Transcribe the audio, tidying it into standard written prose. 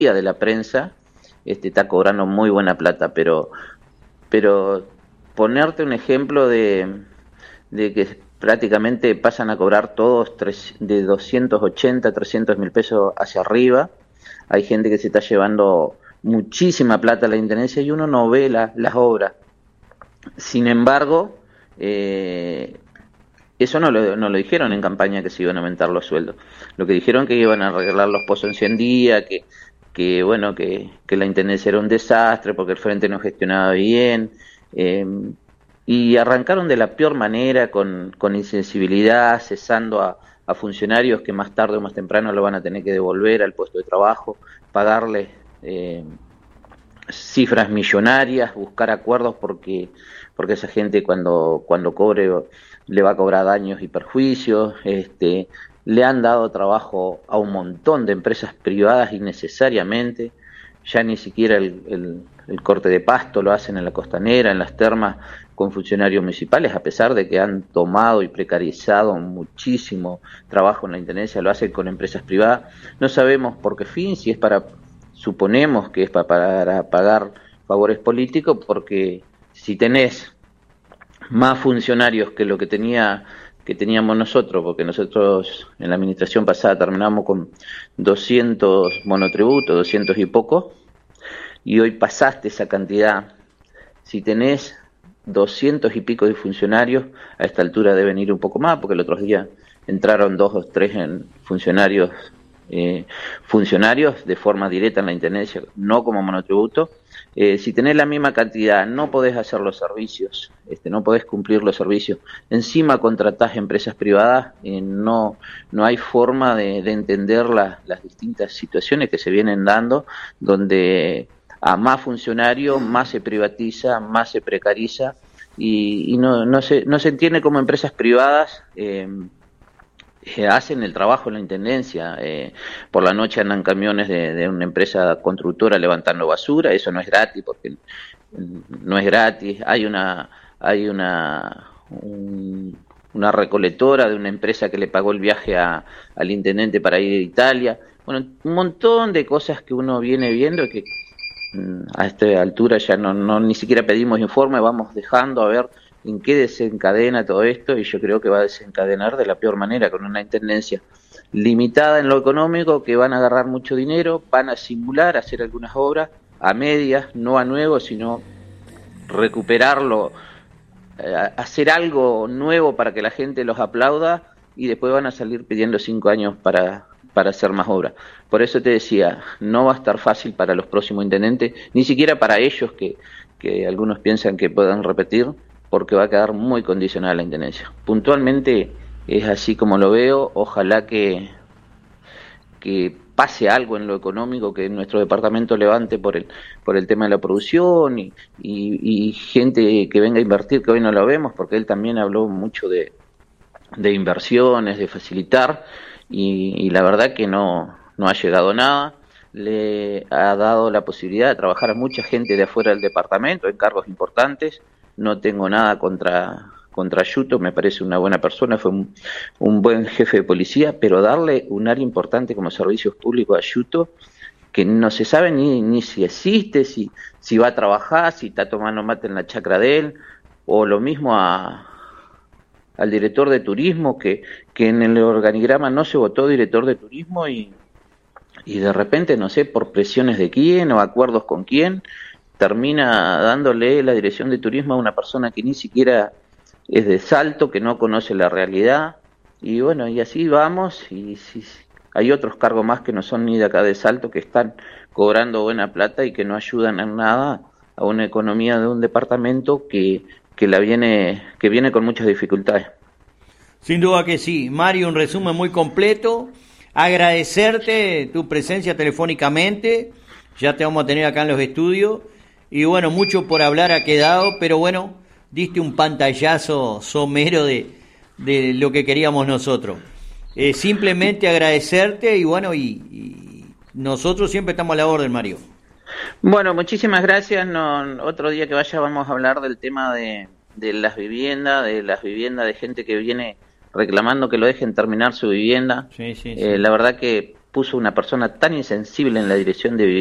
de la prensa, está cobrando muy buena plata, pero ponerte un ejemplo de que prácticamente pasan a cobrar todos de 280, 300.000 pesos hacia arriba. Hay gente que se está llevando muchísima plata a la intendencia y uno no ve las obras. Sin embargo, eso no lo dijeron en campaña, que se iban a aumentar los sueldos. Lo que dijeron que iban a arreglar los pozos en 100 días, que bueno, que la intendencia era un desastre porque el frente no gestionaba bien. Y arrancaron de la peor manera, con insensibilidad, cesando a funcionarios que más tarde o más temprano lo van a tener que devolver al puesto de trabajo, pagarles cifras millonarias, buscar acuerdos porque esa gente cuando cobre le va a cobrar daños y perjuicios. Le han dado trabajo a un montón de empresas privadas innecesariamente. Ya ni siquiera el corte de pasto lo hacen en la costanera, en las termas, con funcionarios municipales, a pesar de que han tomado y precarizado muchísimo trabajo en la intendencia, lo hacen con empresas privadas. No sabemos por qué fin, si es suponemos que es para pagar favores políticos, porque si tenés más funcionarios que lo que teníamos nosotros, porque nosotros en la administración pasada terminamos con 200 monotributos, 200 y poco, y hoy pasaste esa cantidad. Si tenés 200 y pico de funcionarios, a esta altura deben ir un poco más, porque el otro día entraron 2 o 3 funcionarios de forma directa en la intendencia, no como monotributo. Si tenés la misma cantidad, no podés hacer los servicios, no podés cumplir los servicios, encima contratás empresas privadas, no hay forma de entender las distintas situaciones que se vienen dando, donde a más funcionarios, más se privatiza, más se precariza, y no se entiende cómo empresas privadas hacen el trabajo en la intendencia. Por la noche andan camiones de una empresa constructora levantando basura. Eso no es gratis, porque no es gratis. Hay una recolectora de una empresa que le pagó el viaje al intendente para ir a Italia. Bueno, un montón de cosas que uno viene viendo, que a esta altura ya ni siquiera pedimos informe, vamos dejando a ver en qué desencadena todo esto, y yo creo que va a desencadenar de la peor manera, con una intendencia limitada en lo económico, que van a agarrar mucho dinero, van a simular hacer algunas obras a medias, no a nuevo, sino recuperarlo, hacer algo nuevo para que la gente los aplauda, y después van a salir pidiendo 5 años para hacer más obras. Por eso te decía, no va a estar fácil para los próximos intendentes, ni siquiera para ellos, que algunos piensan que puedan repetir, porque va a quedar muy condicionada la intendencia. Puntualmente es así como lo veo. Ojalá que pase algo en lo económico, que nuestro departamento levante por el tema de la producción, y gente que venga a invertir, que hoy no lo vemos, porque él también habló mucho de inversiones, de facilitar, y la verdad que no ha llegado nada. Le ha dado la posibilidad de trabajar a mucha gente de afuera del departamento en cargos importantes. No tengo nada contra Yuto, me parece una buena persona, fue un buen jefe de policía, pero darle un área importante como servicios públicos a Yuto, que no se sabe ni si existe, si va a trabajar, si está tomando mate en la chacra de él, o lo mismo al director de turismo, que en el organigrama no se votó director de turismo, y de repente, no sé, por presiones de quién o acuerdos con quién, termina dándole la dirección de turismo a una persona que ni siquiera es de Salto, que no conoce la realidad. Y bueno, y así vamos, y hay otros cargos más que no son ni de acá de Salto, que están cobrando buena plata y que no ayudan en nada a una economía de un departamento que viene con muchas dificultades. Sin duda que sí. Mario, un resumen muy completo. Agradecerte tu presencia telefónicamente. Ya te vamos a tener acá en los estudios. Y bueno, mucho por hablar ha quedado, pero bueno, diste un pantallazo somero de lo que queríamos nosotros. Simplemente agradecerte, y bueno, y nosotros siempre estamos a la orden, Mario. Bueno, muchísimas gracias. Otro día que vaya vamos a hablar del tema de las viviendas, de gente que viene reclamando que lo dejen terminar su vivienda. Sí. La verdad que puso una persona tan insensible en la dirección de